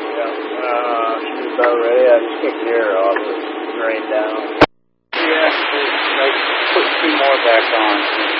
She's about ready. I just kicked the air off. It's rained down. Yeah, put 2 more back on.